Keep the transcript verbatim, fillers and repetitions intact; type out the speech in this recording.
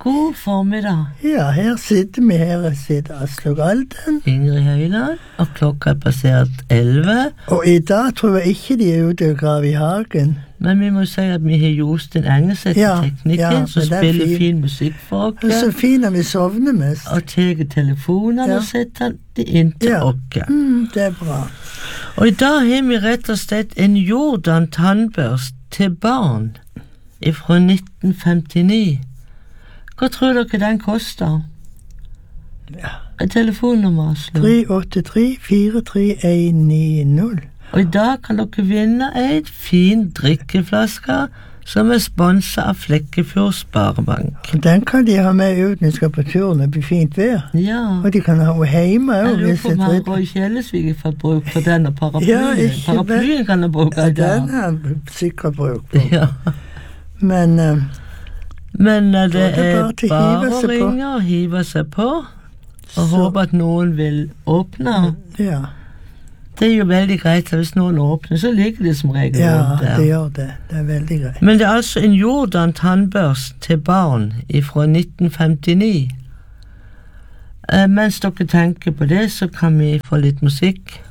God formiddag. Ja, her sitter vi her og sitter Aslug Alden. Ingrid Høyland, og klokka er passert elleve. Og i dag tror jeg ikke de er ute og graver i hagen. Men vi må si at vi har Jostein Engeseth i Ja, teknikken, ja, som men det er spiller fin. fin musikk for oss. Det er så fint når vi sovner mest. Og tar telefonene Ja. og setter de inn til Ja. oss. Mm, det er bra. Og i dag har vi rett og slett en Jordan tannbørst til barn fra nitten femtini. Hva tror dere den koster? Ja. Et telefonnummer, Aslug. tre åtte tre fire tre en ni null. Og i dag kan dere vinne en fin drikkeflaske som er sponset av Flekkefjord Sparebank. Og den kan de ha med ut når de skal på tur når det blir fint vær. Ja. Og de kan ha henne hjemme Jeg også, lurer hvis på det om er han dritt. Roy Kjellesvig har fått bruk for den og paraplyen. Ja, ikke Paraplyen kan han bruke Ja, i dag. den har han sikkert bruk på. Ja. Men uh, Men eh, det Da er det er bare til å bare hive å seg på. ringe og hive seg på, og Så- håpe at noen vil åpne. ja. Det er jo veldig greit, at hvis noen åpner, så ligger det som regel Ja, rundt der. det gjør det. Det er veldig greit. Men det er altså en Jordan tannbørst til barn fra nitten femtini. Eh, mens dere tenker på det, så kan vi få litt musikk.